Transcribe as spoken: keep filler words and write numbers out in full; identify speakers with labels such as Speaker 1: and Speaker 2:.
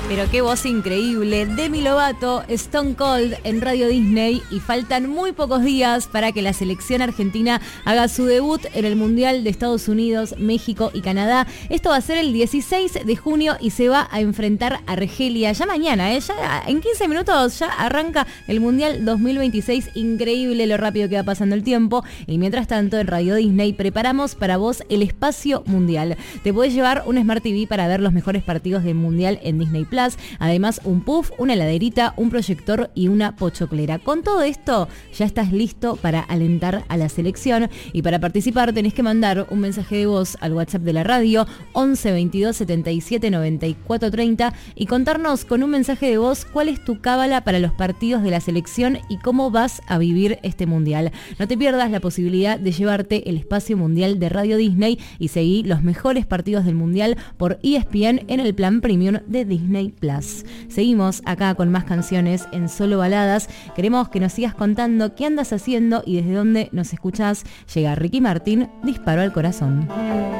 Speaker 1: Pero qué voz increíble. Demi Lovato, Stone Cold en Radio Disney, y faltan muy pocos días para que la selección argentina haga su debut en el Mundial de Estados Unidos, México y Canadá. Esto va a ser el dieciséis de junio y se va a enfrentar a Argelia ya mañana, ¿eh? Ya en quince minutos ya arranca el Mundial dos mil veintiséis. Increíble lo rápido que va pasando el tiempo. Y mientras tanto, en Radio Disney preparamos para vos el espacio mundial. Te podés llevar un Smart T V para ver los mejores partidos del Mundial en Disney Plus. Además, un puff, una heladerita, un proyector y una pochoclera. Con todo esto, ya estás listo para alentar a la selección. Y para participar tenés que mandar un mensaje de voz al WhatsApp de la radio once veintidós setenta y siete noventa y cuatro treinta y contarnos con un mensaje de voz cuál es tu cábala para los partidos de la selección y cómo vas a vivir este mundial. No te pierdas la posibilidad de llevarte el espacio mundial de Radio Disney y seguí los mejores partidos del mundial por E S P N en el plan premium de Disney Plus. Seguimos acá con más canciones en Solo Baladas. Queremos que nos sigas contando qué andas haciendo y desde dónde nos escuchás. Llega Ricky Martin, Disparo al Corazón.